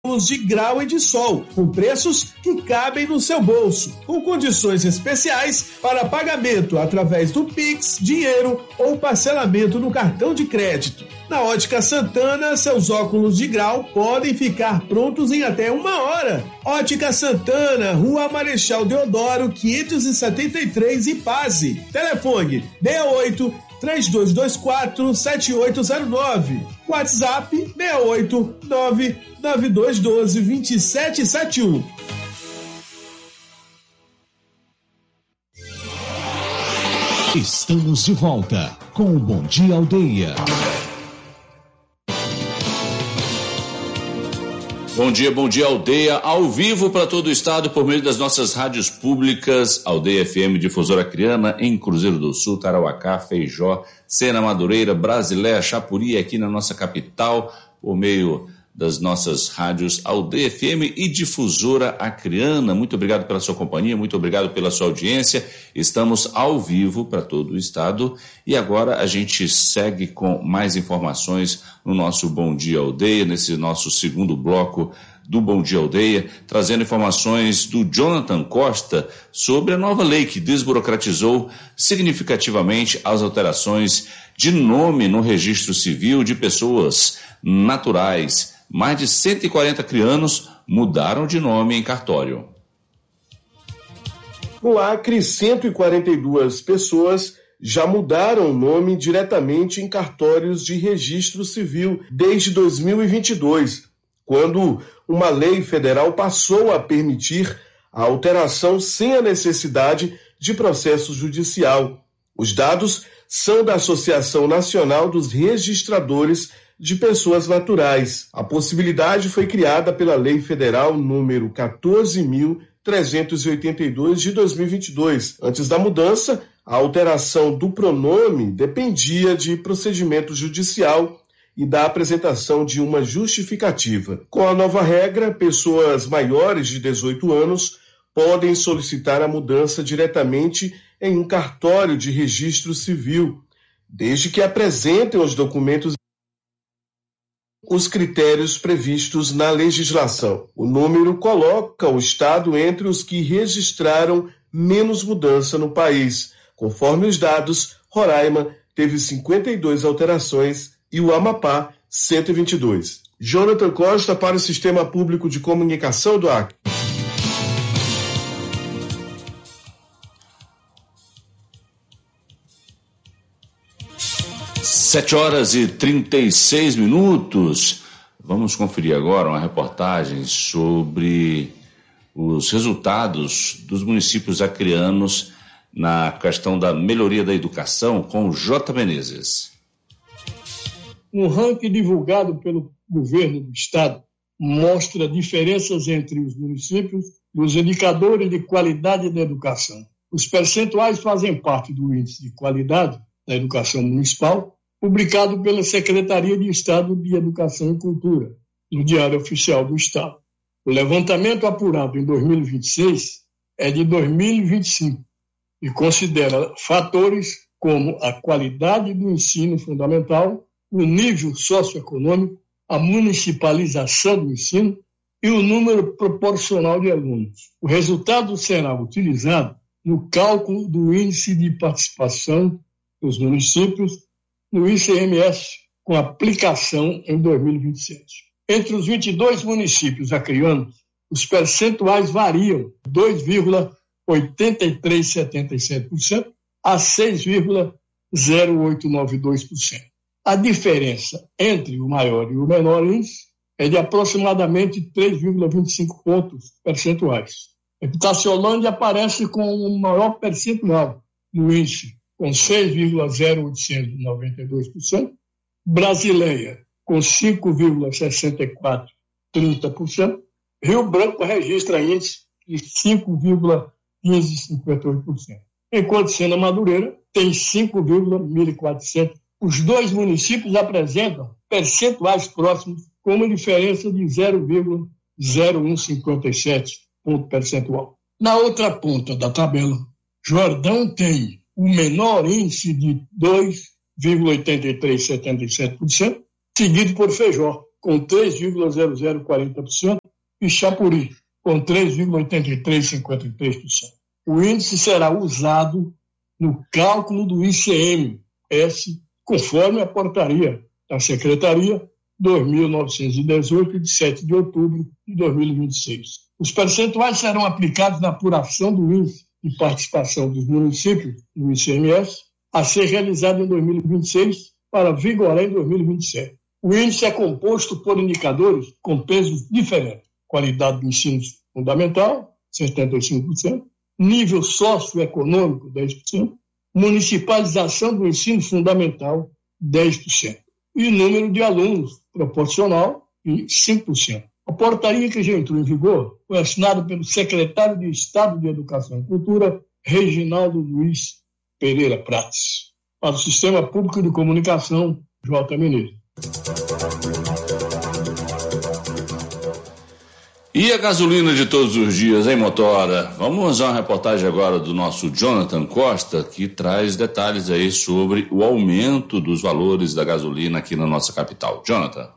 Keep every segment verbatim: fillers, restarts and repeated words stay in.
de grau e de sol, com preços que cabem no seu bolso, com condições especiais para pagamento através do Pix, dinheiro ou parcelamento no cartão de crédito. Na Ótica Santana, seus óculos de grau podem ficar prontos em até uma hora. Ótica Santana, Rua Marechal Deodoro, quinhentos e setenta e três, Ipase. Telefone seis oito, três dois dois quatro, sete oito zero nove. WhatsApp seis oito, nove nove dois um dois, dois sete sete um. Estamos de volta com o Bom Dia Aldeia. Bom dia, bom dia Aldeia, ao vivo para todo o estado por meio das nossas rádios públicas, Aldeia F M Difusora Acreana em Cruzeiro do Sul, Tarauacá, Feijó, Sena, Madureira, Brasileia, Chapuri, aqui na nossa capital, por meio das nossas rádios Aldeia F M e Difusora Acreana. Muito obrigado pela sua companhia, muito obrigado pela sua audiência. Estamos ao vivo para todo o estado e agora a gente segue com mais informações no nosso Bom Dia Aldeia, nesse nosso segundo bloco do Bom Dia Aldeia, trazendo informações do Jonathan Costa sobre a nova lei que desburocratizou significativamente as alterações de nome no registro civil de pessoas naturais. Mais de cento e quarenta crianos mudaram de nome em cartório. No Acre, cento e quarenta e duas pessoas já mudaram o nome diretamente em cartórios de registro civil desde dois mil e vinte e dois, quando uma lei federal passou a permitir a alteração sem a necessidade de processo judicial. Os dados são da Associação Nacional dos Registradores de Pessoas Naturais. A possibilidade foi criada pela Lei Federal número quatorze mil trezentos e oitenta e dois de dois mil e vinte e dois. Antes da mudança, a alteração do pronome dependia de procedimento judicial e da apresentação de uma justificativa. Com a nova regra, pessoas maiores de dezoito anos podem solicitar a mudança diretamente em um cartório de registro civil, desde que apresentem os documentos os critérios previstos na legislação. O número coloca o estado entre os que registraram menos mudança no país. Conforme os dados, Roraima teve cinquenta e duas alterações e o Amapá cento e vinte e dois. Jonathan Costa para o Sistema Público de Comunicação do Acre. Sete horas e trinta e seis minutos. Vamos conferir agora uma reportagem sobre os resultados dos municípios acreanos na questão da melhoria da educação com o J. Menezes. Um ranking divulgado pelo governo do estado mostra diferenças entre os municípios e os indicadores de qualidade da educação. Os percentuais fazem parte do Índice de Qualidade da Educação Municipal, publicado pela Secretaria de Estado de Educação e Cultura, no Diário Oficial do Estado. O levantamento apurado em dois mil e vinte e seis é de dois mil e vinte e cinco e considera fatores como a qualidade do ensino fundamental, o nível socioeconômico, a municipalização do ensino e o número proporcional de alunos. O resultado será utilizado no cálculo do índice de participação dos municípios no I C M S, com aplicação em dois mil e vinte e sete. Entre os vinte e dois municípios acreanos, os percentuais variam dois vírgula oitenta e três setenta e sete por cento a seis vírgula zero oito nove dois por cento. A diferença entre o maior e o menor índice é de aproximadamente três vírgula vinte e cinco pontos percentuais. Epitaciolândia aparece com o maior percentual no índice, com seis vírgula zero oitocentos e noventa e dois por cento, Brasileia, com cinco vírgula sessenta e quatro por cento, Rio Branco registra índice de cinco vírgula quinze cinquenta e oito por cento, enquanto Sena Madureira tem cinco vírgula mil e quatrocentos. Os dois municípios apresentam percentuais próximos com uma diferença de zero vírgula zero um cinquenta e sete ponto percentual. Na outra ponta da tabela, Jordão tem o menor índice de dois vírgula oitenta e três setenta e sete por cento, seguido por Feijó, com três vírgula zero zero quarenta por cento, e Chapuri, com três vírgula oitenta e três por cento e cinquenta e três por cento. O índice será usado no cálculo do I C M S, conforme a portaria da Secretaria dois mil novecentos e dezoito, de sete de outubro de dois mil e vinte e seis. Os percentuais serão aplicados na apuração do índice de participação dos municípios no I C M S, a ser realizado em dois mil e vinte e seis, para vigorar em dois mil e vinte e sete. O índice é composto por indicadores com pesos diferentes: qualidade do ensino fundamental, setenta e cinco por cento, nível socioeconômico, dez por cento, municipalização do ensino fundamental, dez por cento, e número de alunos, proporcional, de cinco por cento. A portaria que já entrou em vigor foi assinada pelo secretário de Estado de Educação e Cultura, Reginaldo Luiz Pereira Prates, para o Sistema Público de Comunicação, J. Menezes. E a gasolina de todos os dias, hein, Motora? Vamos a uma reportagem agora do nosso Jonathan Costa, que traz detalhes aí sobre o aumento dos valores da gasolina aqui na nossa capital. Jonathan.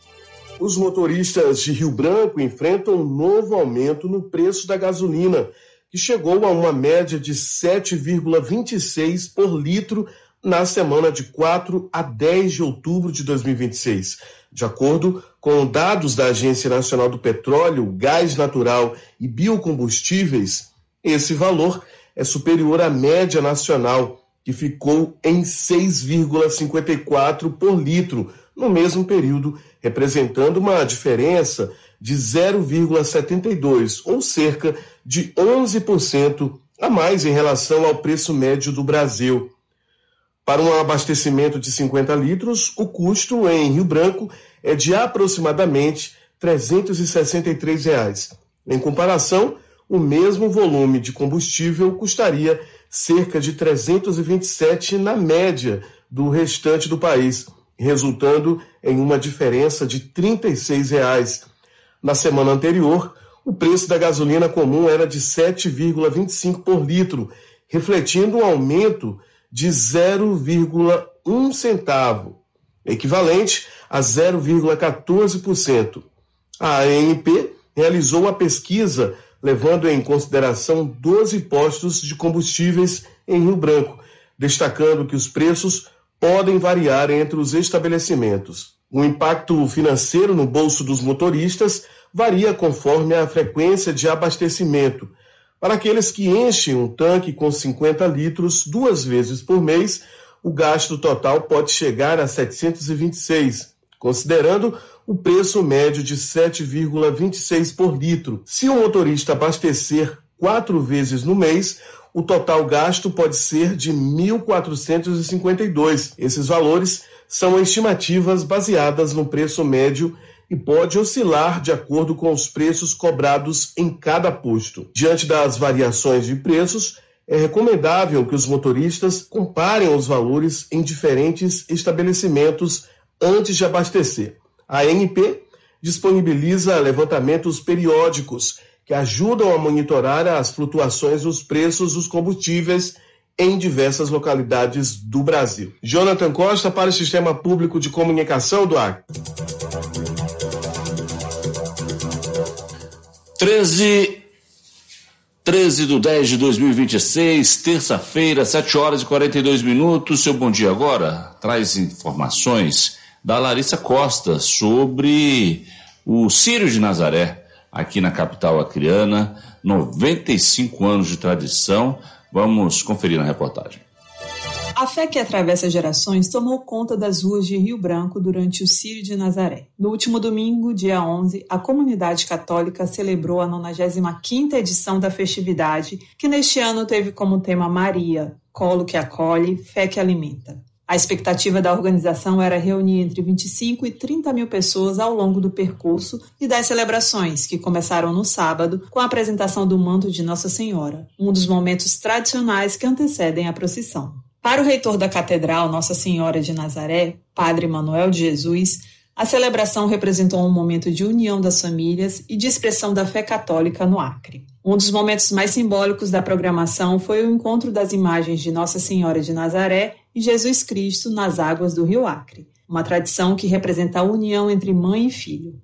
Os motoristas de Rio Branco enfrentam um novo aumento no preço da gasolina, que chegou a uma média de sete vírgula vinte e seis por litro na semana de quatro a dez de outubro de dois mil e vinte e seis. De acordo com dados da Agência Nacional do Petróleo, Gás Natural e Biocombustíveis, esse valor é superior à média nacional, que ficou em seis vírgula cinquenta e quatro por litro no mesmo período, representando uma diferença de zero vírgula setenta e dois, ou cerca de onze por cento a mais em relação ao preço médio do Brasil. Para um abastecimento de cinquenta litros, o custo em Rio Branco é de aproximadamente trezentos e sessenta e três reais. Em comparação, o mesmo volume de combustível custaria cerca de trezentos e vinte e sete na média do restante do país, resultando em uma diferença de trinta e seis reais. Na semana anterior, o preço da gasolina comum era de sete vírgula vinte e cinco por litro, refletindo um aumento de zero vírgula um centavo, equivalente a zero vírgula quatorze por cento. A A N P realizou a pesquisa levando em consideração doze postos de combustíveis em Rio Branco, destacando que os preços podem variar entre os estabelecimentos. O impacto financeiro no bolso dos motoristas varia conforme a frequência de abastecimento. Para aqueles que enchem um tanque com cinquenta litros duas vezes por mês, o gasto total pode chegar a setecentos e vinte e seis, considerando o preço médio de sete vírgula vinte e seis por litro. Se o motorista abastecer quatro vezes no mês, o total gasto pode ser de mil quatrocentos e cinquenta e dois. Esses valores são estimativas baseadas no preço médio e pode oscilar de acordo com os preços cobrados em cada posto. Diante das variações de preços, é recomendável que os motoristas comparem os valores em diferentes estabelecimentos antes de abastecer. A A N P disponibiliza levantamentos periódicos que ajudam a monitorar as flutuações dos preços dos combustíveis em diversas localidades do Brasil. Jonathan Costa para o Sistema Público de Comunicação do Acre. treze, treze de dez de dois mil e vinte e seis, terça-feira, sete horas e quarenta e dois minutos. Seu Bom Dia Agora traz informações da Larissa Costa sobre o Círio de Nazaré, aqui na capital acreana, noventa e cinco anos de tradição. Vamos conferir na reportagem. A fé que atravessa gerações tomou conta das ruas de Rio Branco durante o Círio de Nazaré. No último domingo, dia onze, a comunidade católica celebrou a nonagésima quinta edição da festividade, que neste ano teve como tema Maria, colo que acolhe, fé que alimenta. A expectativa da organização era reunir entre vinte e cinco e trinta mil pessoas ao longo do percurso e das celebrações, que começaram no sábado com a apresentação do manto de Nossa Senhora, um dos momentos tradicionais que antecedem a procissão. Para o reitor da Catedral Nossa Senhora de Nazaré, Padre Manuel de Jesus, a celebração representou um momento de união das famílias e de expressão da fé católica no Acre. Um dos momentos mais simbólicos da programação foi o encontro das imagens de Nossa Senhora de Nazaré e Jesus Cristo nas águas do Rio Acre, uma tradição que representa a união entre mãe e filho.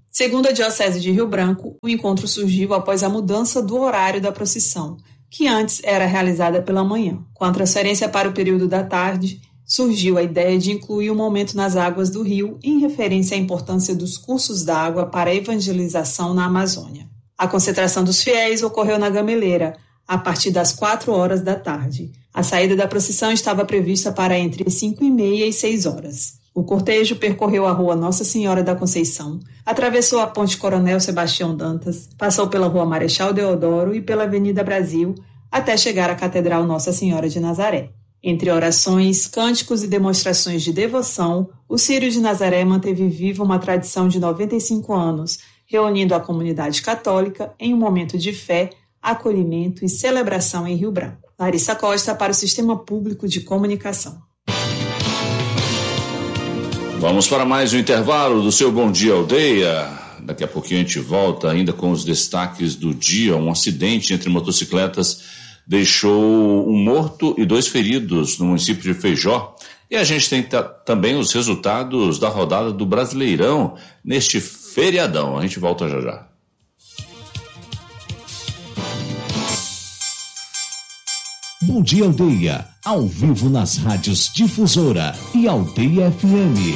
Segundo a Diocese de Rio Branco, o encontro surgiu após a mudança do horário da procissão, que antes era realizada pela manhã. Com a transferência para o período da tarde, surgiu a ideia de incluir um momento nas águas do rio em referência à importância dos cursos d'água para a evangelização na Amazônia. A concentração dos fiéis ocorreu na Gameleira, a partir das quatro horas da tarde. A saída da procissão estava prevista para entre cinco e meia e seis horas. O cortejo percorreu a rua Nossa Senhora da Conceição, atravessou a Ponte Coronel Sebastião Dantas, passou pela rua Marechal Deodoro e pela Avenida Brasil, até chegar à Catedral Nossa Senhora de Nazaré. Entre orações, cânticos e demonstrações de devoção, o Círio de Nazaré manteve viva uma tradição de noventa e cinco anos, reunindo a comunidade católica em um momento de fé, acolhimento e celebração em Rio Branco. Larissa Costa para o Sistema Público de Comunicação. Vamos para mais um intervalo do seu Bom Dia Aldeia. Daqui a pouquinho a gente volta ainda com os destaques do dia. Um acidente entre motocicletas deixou um morto e dois feridos no município de Feijó. E a gente tem t- também os resultados da rodada do Brasileirão neste feriadão. A gente volta já já. Bom Dia Aldeia, ao vivo nas rádios Difusora e Aldeia F M.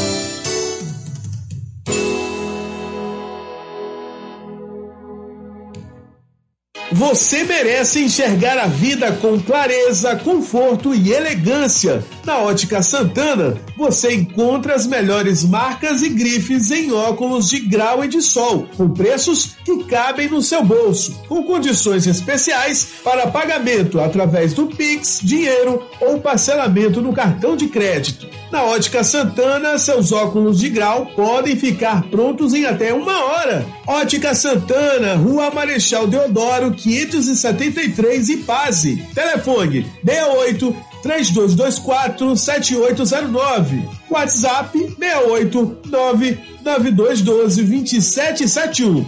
Você merece enxergar a vida com clareza, conforto e elegância. Na Ótica Santana, você encontra as melhores marcas e grifes em óculos de grau e de sol, com preços que cabem no seu bolso, com condições especiais para pagamento através do Pix, dinheiro ou parcelamento no cartão de crédito. Na Ótica Santana, seus óculos de grau podem ficar prontos em até uma hora. Ótica Santana, Rua Marechal Deodoro, quinhentos e setenta e três, Ipase. Telefone seis oito, três dois dois quatro, sete oito zero nove. WhatsApp seis oito, nove nove dois um dois, dois sete sete um.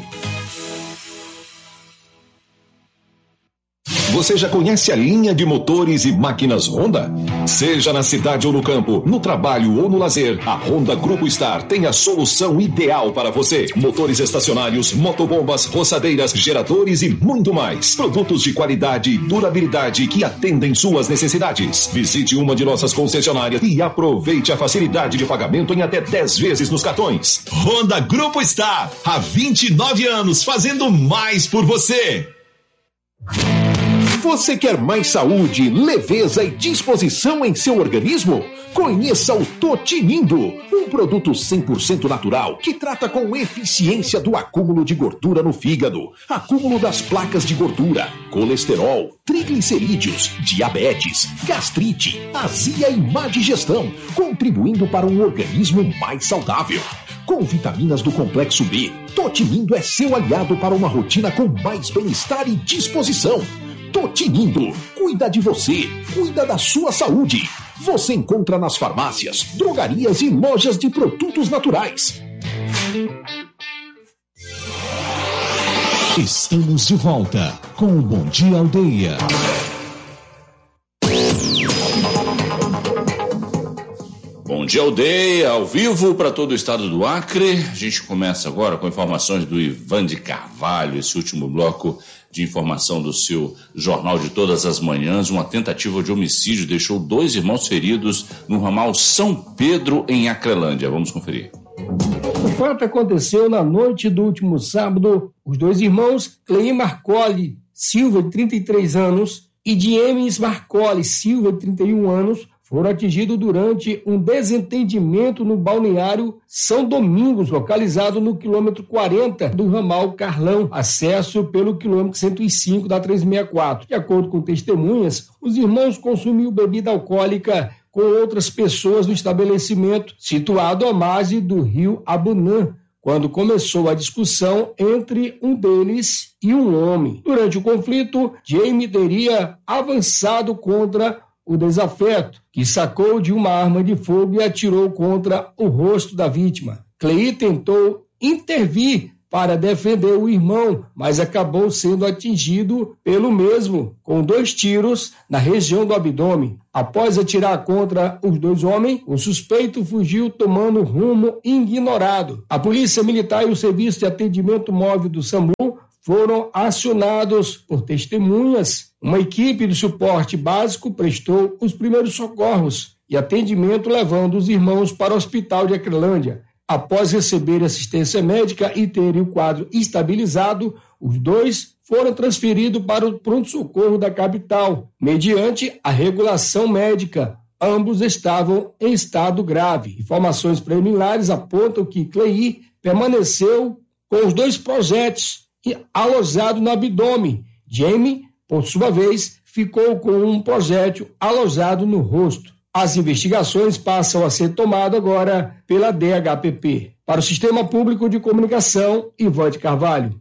Você já conhece a linha de motores e máquinas Honda? Seja na cidade ou no campo, no trabalho ou no lazer, a Honda Grupo Star tem a solução ideal para você. Motores estacionários, motobombas, roçadeiras, geradores e muito mais. Produtos de qualidade e durabilidade que atendem suas necessidades. Visite uma de nossas concessionárias e aproveite a facilidade de pagamento em até dez vezes nos cartões. Honda Grupo Star, há vinte e nove anos fazendo mais por você. Você quer mais saúde, leveza e disposição em seu organismo? Conheça o Totinindo, um produto cem por cento natural que trata com eficiência do acúmulo de gordura no fígado, acúmulo das placas de gordura, colesterol, triglicerídeos, diabetes, gastrite, azia e má digestão, contribuindo para um organismo mais saudável. Com vitaminas do complexo B, Totinindo é seu aliado para uma rotina com mais bem-estar e disposição. Totinindo, cuida de você, cuida da sua saúde. Você encontra nas farmácias, drogarias e lojas de produtos naturais. Estamos de volta com o Bom Dia Aldeia. Bom Dia Aldeia, ao vivo para todo o estado do Acre. A gente começa agora com informações do Ivan de Carvalho, esse último bloco de informação do seu Jornal de Todas as Manhãs. Uma tentativa de homicídio deixou dois irmãos feridos no ramal São Pedro, em Acrelândia. Vamos conferir. O fato aconteceu na noite do último sábado. Os dois irmãos, Cleim Marcoli Silva, de trinta e três anos, e Diemes Marcoli Silva, de trinta e um anos, foram atingidos durante um desentendimento no balneário São Domingos, localizado no quilômetro quarenta do ramal Carlão, acesso pelo quilômetro cento e cinco da trezentos e sessenta e quatro. De acordo com testemunhas, os irmãos consumiam bebida alcoólica com outras pessoas no estabelecimento situado à margem do rio Abunã, quando começou a discussão entre um deles e um homem. Durante o conflito, Jamie teria avançado contra o desafeto, que sacou de uma arma de fogo e atirou contra o rosto da vítima. Cleí tentou intervir para defender o irmão, mas acabou sendo atingido pelo mesmo, com dois tiros na região do abdômen. Após atirar contra os dois homens, o suspeito fugiu tomando rumo ignorado. A Polícia Militar e o Serviço de Atendimento Móvel do SAMU foram acionados por testemunhas. Uma equipe de suporte básico prestou os primeiros socorros e atendimento, levando os irmãos para o hospital de Acrelândia. Após receber assistência médica e terem o quadro estabilizado, os dois foram transferidos para o pronto-socorro da capital, mediante a regulação médica. Ambos estavam em estado grave. Informações preliminares apontam que Cleí permaneceu com os dois projéteis alojados no abdômen. Jamie, por sua vez, ficou com um projétil alojado no rosto. As investigações passam a ser tomadas agora pela D H P P. Para o Sistema Público de Comunicação, Ivande Carvalho.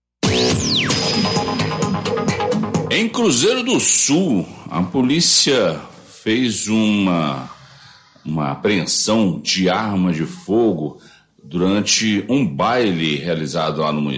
Em Cruzeiro do Sul, a polícia fez uma, uma apreensão de arma de fogo durante um baile realizado lá no município.